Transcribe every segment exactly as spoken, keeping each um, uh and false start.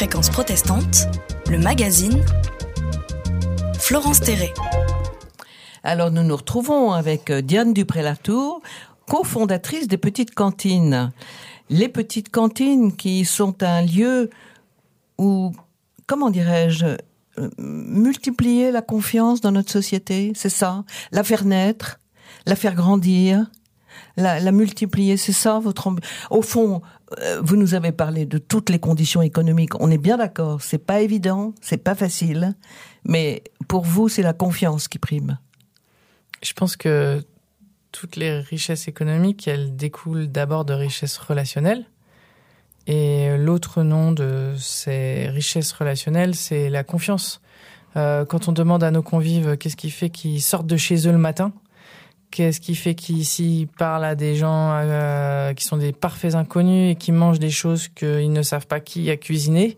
Fréquence protestante, le magazine Florence Terré. Alors nous nous retrouvons avec Diane Dupré-Latour, cofondatrice des Petites Cantines. Les Petites Cantines qui sont un lieu où, comment dirais-je, multiplier la confiance dans notre société, c'est ça, la faire naître, la faire grandir, la, la multiplier, c'est ça votre ambi- Au fond, euh, vous nous avez parlé de toutes les conditions économiques, on est bien d'accord, c'est pas évident, c'est pas facile, mais pour vous, c'est la confiance qui prime. Je pense que toutes les richesses économiques, elles découlent d'abord de richesses relationnelles. Et l'autre nom de ces richesses relationnelles, c'est la confiance. Euh, quand on demande à nos convives qu'est-ce qui fait qu'ils sortent de chez eux le matin, qu'est-ce qui fait qu'ils parlent à des gens euh, qui sont des parfaits inconnus et qui mangent des choses qu'ils ne savent pas qui a cuisiné,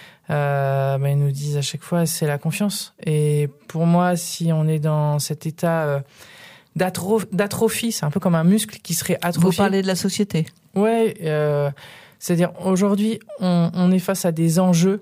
euh, ben ils nous disent à chaque fois c'est la confiance. Et pour moi, si on est dans cet état euh, d'atro- d'atrophie, c'est un peu comme un muscle qui serait atrophié. Vous parlez de la société. Ouais, euh, c'est-à-dire aujourd'hui, on, on est face à des enjeux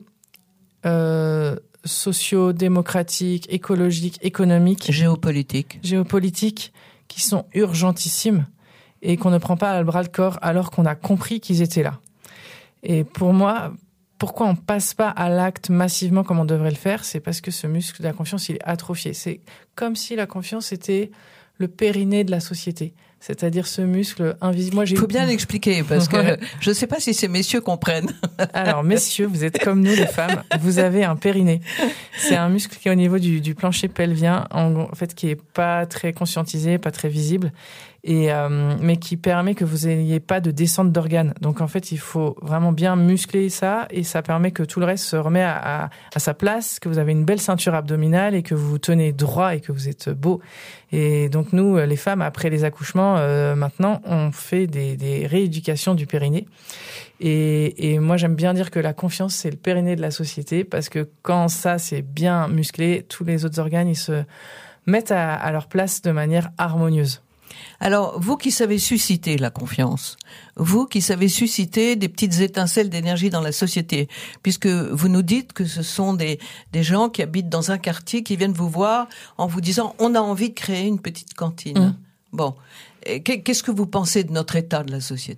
euh, sociaux, démocratiques, écologiques, économiques, Géopolitique. géopolitiques, qui sont urgentissimes et qu'on ne prend pas à bras le corps alors qu'on a compris qu'ils étaient là. Et pour moi, pourquoi on passe pas à l'acte massivement comme on devrait le faire ? C'est parce que ce muscle de la confiance, il est atrophié. C'est comme si la confiance était le périnée de la société. C'est-à-dire ce muscle invisible. Moi, j'ai Il faut eu... bien l'expliquer parce que je ne sais pas si ces messieurs comprennent. Alors, messieurs, vous êtes comme nous les femmes, vous avez un périnée. C'est un muscle qui est au niveau du, du plancher pelvien, en, en fait, qui est pas très conscientisé, pas très visible, et euh, mais qui permet que vous n'ayez pas de descente d'organes. Donc, en fait, il faut vraiment bien muscler ça, et ça permet que tout le reste se remet à, à, à sa place, que vous avez une belle ceinture abdominale et que vous vous tenez droit et que vous êtes beau. Et donc, nous, les femmes, après les accouchements, euh, maintenant, on fait des, des rééducations du périnée. Et, et moi, j'aime bien dire que la confiance, c'est le périnée de la société, parce que quand ça, c'est bien musclé, tous les autres organes, ils se mettent à, à leur place de manière harmonieuse. Alors, vous qui savez susciter la confiance, vous qui savez susciter des petites étincelles d'énergie dans la société, puisque vous nous dites que ce sont des, des gens qui habitent dans un quartier qui viennent vous voir en vous disant « on a envie de créer une petite cantine mmh. ». Bon, qu'est-ce que vous pensez de notre état de la société ?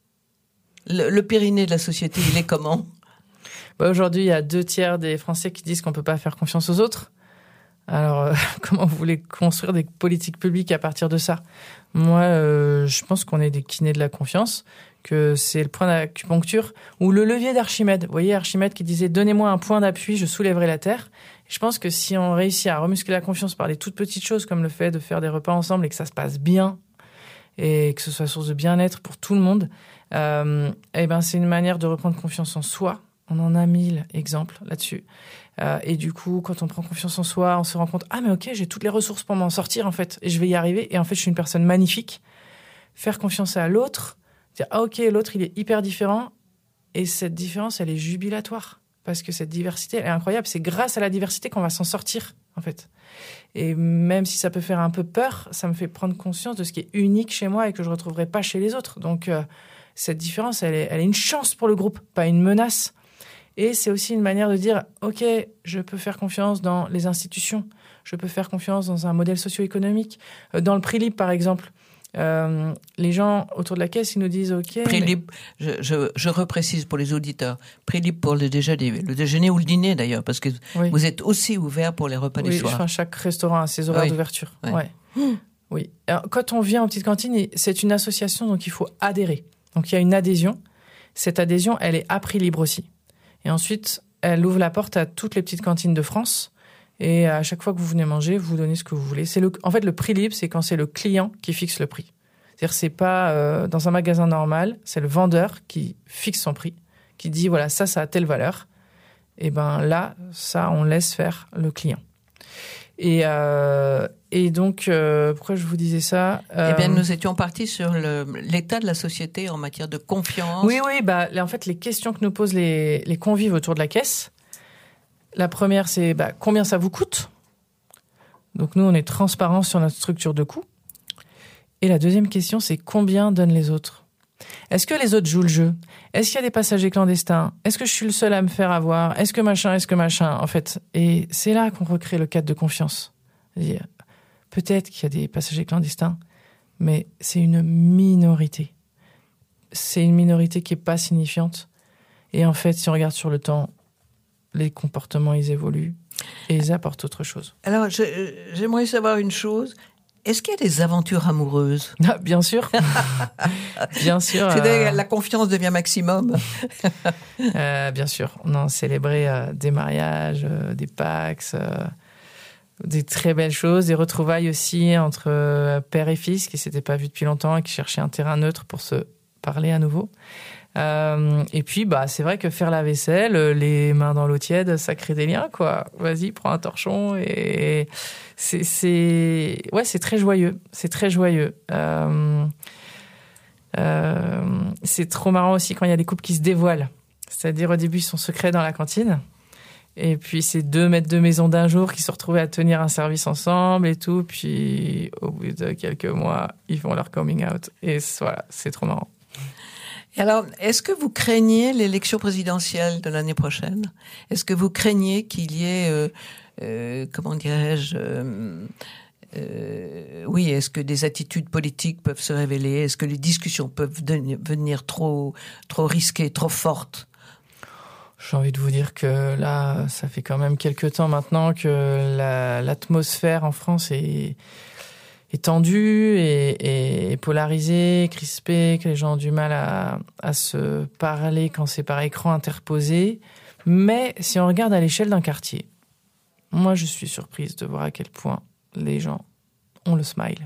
Le, le périnée de la société, il est comment ? Bah aujourd'hui, il y a deux tiers des Français qui disent qu'on ne peut pas faire confiance aux autres. Alors, euh, comment vous voulez construire des politiques publiques à partir de ça ? Moi, euh, je pense qu'on est des kinés de la confiance, que c'est le point d'acupuncture ou le levier d'Archimède. Vous voyez, Archimède qui disait « Donnez-moi un point d'appui, je soulèverai la terre ». Je pense que si on réussit à remuscler la confiance par des toutes petites choses, comme le fait de faire des repas ensemble et que ça se passe bien, et que ce soit source de bien-être pour tout le monde, euh, eh ben, c'est une manière de reprendre confiance en soi. On en a mille exemples là-dessus. Euh, et du coup, quand on prend confiance en soi, on se rend compte « Ah, mais ok, j'ai toutes les ressources pour m'en sortir, en fait, et je vais y arriver. Et en fait, je suis une personne magnifique. » Faire confiance à l'autre, dire « Ah, ok, l'autre, il est hyper différent. » Et cette différence, elle est jubilatoire. Parce que cette diversité, elle est incroyable. C'est grâce à la diversité qu'on va s'en sortir, en fait. Et même si ça peut faire un peu peur, ça me fait prendre conscience de ce qui est unique chez moi et que je ne retrouverai pas chez les autres. Donc, euh, cette différence, elle est, elle est une chance pour le groupe, pas une menace. Et c'est aussi une manière de dire, OK, je peux faire confiance dans les institutions, je peux faire confiance dans un modèle socio-économique. Dans le prix libre, par exemple, euh, les gens autour de la caisse, ils nous disent, OK... Prix mais... libre, je, je, je reprécise pour les auditeurs, prix libre pour le déjeuner, le déjeuner ou le dîner d'ailleurs, parce que oui. Vous êtes aussi ouvert pour les repas oui, du soir. Enfin, chaque restaurant a ses horaires oui. d'ouverture. Oui. Ouais. Oui. Alors, quand on vient en petite cantine, c'est une association, donc il faut adhérer. Donc il y a une adhésion. Cette adhésion, elle est à prix libre aussi. Et ensuite, elle ouvre la porte à toutes les petites cantines de France. Et à chaque fois que vous venez manger, vous donnez ce que vous voulez. C'est le, en fait, le prix libre, c'est quand c'est le client qui fixe le prix. C'est-à-dire, c'est pas euh, dans un magasin normal, c'est le vendeur qui fixe son prix, qui dit, voilà, ça, ça a telle valeur. Et ben là, ça, on laisse faire le client. Et, euh, et donc, euh, pourquoi je vous disais ça euh... Eh bien, nous étions partis sur le, l'état de la société en matière de confiance. Oui, oui. Bah, en fait, les questions que nous posent les, les convives autour de la caisse. La première, c'est bah, combien ça vous coûte ? Donc, nous, on est transparent sur notre structure de coûts. Et la deuxième question, c'est combien donnent les autres ? Est-ce que les autres jouent le jeu? Est-ce qu'il y a des passagers clandestins? Est-ce que je suis le seul à me faire avoir? Est-ce que machin, est-ce que machin, en fait? Et c'est là qu'on recrée le cadre de confiance. C'est-à-dire, peut-être qu'il y a des passagers clandestins, mais c'est une minorité. C'est une minorité qui est pas signifiante. Et en fait, si on regarde sur le temps, les comportements, ils évoluent et ils apportent autre chose. Alors, je, j'aimerais savoir une chose. Est-ce qu'il y a des aventures amoureuses? Ah, bien sûr. Bien sûr. C'est euh... La confiance devient maximum. euh, bien sûr. On a célébré euh, des mariages, euh, des Pax, euh, des très belles choses, des retrouvailles aussi entre euh, père et fils qui ne s'étaient pas vus depuis longtemps et qui cherchaient un terrain neutre pour se parler à nouveau. Euh, et puis, bah, c'est vrai que faire la vaisselle, les mains dans l'eau tiède, ça crée des liens, quoi. Vas-y, prends un torchon et c'est, c'est, ouais, c'est très joyeux. C'est très joyeux. Euh, euh, c'est trop marrant aussi quand il y a des couples qui se dévoilent. C'est-à-dire, au début, ils sont secrets dans la cantine. Et puis, c'est deux maîtres de maison d'un jour qui se retrouvaient à tenir un service ensemble et tout. Puis, au bout de quelques mois, ils font leur coming out. Et voilà, c'est trop marrant. Et alors, est-ce que vous craignez l'élection présidentielle de l'année prochaine? Est-ce que vous craignez qu'il y ait, euh, euh, comment dirais-je, euh, euh, oui, est-ce que des attitudes politiques peuvent se révéler? Est-ce que les discussions peuvent devenir trop, trop risquées, trop fortes? J'ai envie de vous dire que là, ça fait quand même quelques temps maintenant que la, l'atmosphère en France est... est tendue et, et polarisée, crispée, que les gens ont du mal à, à se parler quand c'est par écran interposé. Mais si on regarde à l'échelle d'un quartier, moi je suis surprise de voir à quel point les gens ont le smile.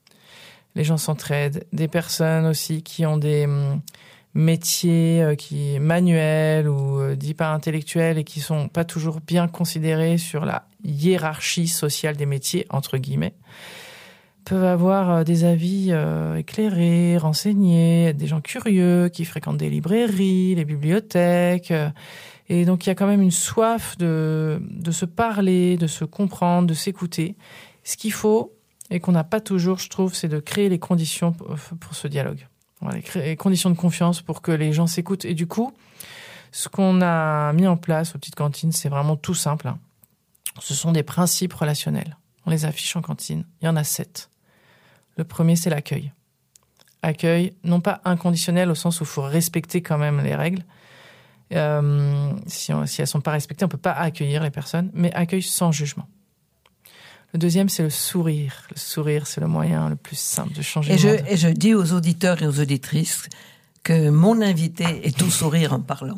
Les gens s'entraident. Des personnes aussi qui ont des hum, métiers euh, qui, manuels ou euh, dits pas intellectuels et qui sont pas toujours bien considérés sur la hiérarchie sociale des métiers, entre guillemets, peuvent avoir des avis euh, éclairés, renseignés, des gens curieux qui fréquentent des librairies, les bibliothèques. Euh, et donc, il y a quand même une soif de, de se parler, de se comprendre, de s'écouter. Ce qu'il faut, et qu'on n'a pas toujours, je trouve, c'est de créer les conditions pour, pour ce dialogue. Voilà, créer les conditions de confiance pour que les gens s'écoutent. Et du coup, ce qu'on a mis en place aux petites cantines, c'est vraiment tout simple. Hein. Ce sont des principes relationnels. On les affiche en cantine. Il y en a sept. Le premier, c'est l'accueil. Accueil, non pas inconditionnel au sens où il faut respecter quand même les règles. Euh, si, on, si elles ne sont pas respectées, on ne peut pas accueillir les personnes, mais accueil sans jugement. Le deuxième, c'est le sourire. Le sourire, c'est le moyen le plus simple de changer et le je, monde. Et je dis aux auditeurs et aux auditrices que mon invité est tout sourire en parlant.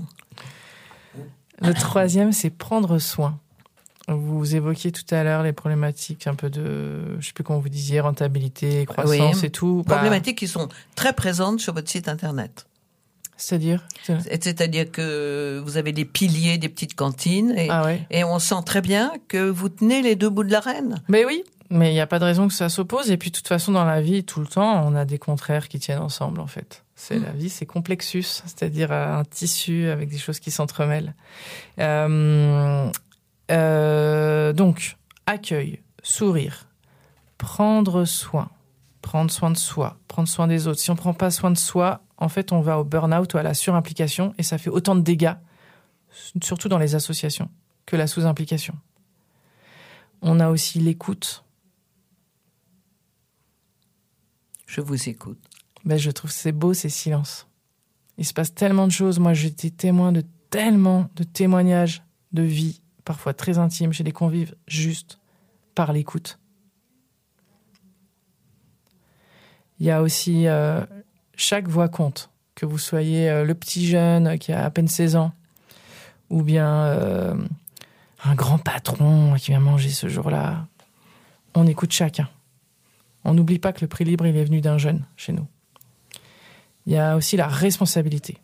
Le troisième, c'est prendre soin. Vous évoquiez tout à l'heure les problématiques un peu de, je ne sais plus comment vous disiez, rentabilité, croissance oui, et tout. Problématiques bah, qui sont très présentes sur votre site internet. C'est-à-dire C'est-à-dire que vous avez des piliers, des petites cantines, et, ah ouais. et on sent très bien que vous tenez les deux bouts de la reine. Mais oui, mais il n'y a pas de raison que ça s'oppose. Et puis de toute façon, dans la vie, tout le temps, on a des contraires qui tiennent ensemble, en fait. C'est mmh. La vie, c'est complexus, c'est-à-dire un tissu avec des choses qui s'entremêlent. Euh... Euh, donc, accueil, sourire, prendre soin, prendre soin de soi, prendre soin des autres. Si on ne prend pas soin de soi, en fait, on va au burn-out ou à la surimplication et ça fait autant de dégâts, surtout dans les associations, que la sous-implication. On a aussi l'écoute. Je vous écoute. Ben, je trouve que c'est beau, ces silences. Il se passe tellement de choses. Moi, j'étais témoin de tellement de témoignages de vie, parfois très intimes, chez des convives, juste par l'écoute. Il y a aussi euh, chaque voix compte, que vous soyez euh, le petit jeune qui a à peine seize ans, ou bien euh, un grand patron qui vient manger ce jour-là. On écoute chacun. On n'oublie pas que le prix libre, il est venu d'un jeune chez nous. Il y a aussi la responsabilité.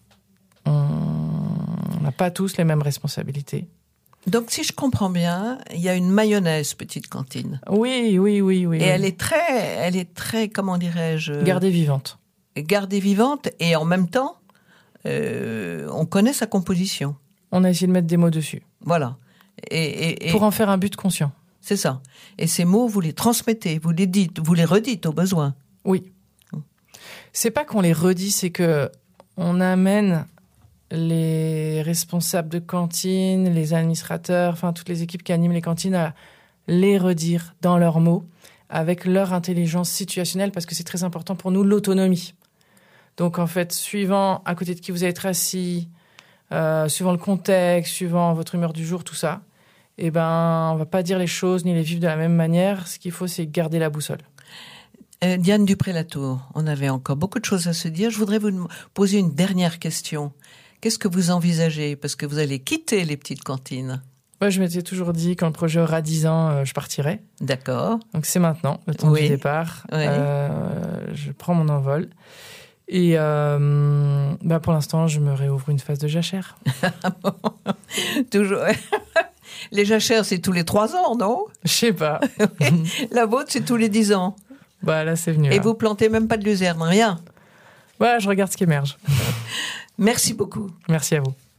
On n'a pas tous les mêmes responsabilités. Donc, si je comprends bien, il y a une mayonnaise petite cantine. Oui, oui, oui, oui. Et oui. elle est très, elle est très, comment dirais-je, gardée vivante. Gardée vivante, et en même temps, euh, on connaît sa composition. On a essayé de mettre des mots dessus. Voilà. Et, et, et pour en faire un but conscient. C'est ça. Et ces mots, vous les transmettez, vous les dites, vous les redites au besoin. Oui. C'est pas qu'on les redit, c'est que on amène les responsables de cantine, les administrateurs, enfin toutes les équipes qui animent les cantines à les redire dans leurs mots, avec leur intelligence situationnelle, parce que c'est très important pour nous, l'autonomie. Donc en fait, suivant à côté de qui vous allez être assis, euh, suivant le contexte, suivant votre humeur du jour, tout ça, eh ben, on va pas dire les choses ni les vivre de la même manière. Ce qu'il faut, c'est garder la boussole. Euh, Diane Dupré-Latour, on avait encore beaucoup de choses à se dire. Je voudrais vous poser une dernière question. Qu'est-ce que vous envisagez? Parce que vous allez quitter les petites cantines. Moi, je m'étais toujours dit, quand le projet aura dix ans, euh, je partirai. D'accord. Donc c'est maintenant, le temps Oui. du départ. Oui. Euh, je prends mon envol. Et euh, bah pour l'instant, je me réouvre une phase de jachère. Toujours. Les jachères, c'est tous les trois ans, non? Je sais pas. La vôtre, c'est tous les dix ans. Bah là, c'est venu. Et là. vous plantez même pas de luzerne, rien? Ouais, je regarde ce qui émerge. Merci beaucoup. Merci à vous.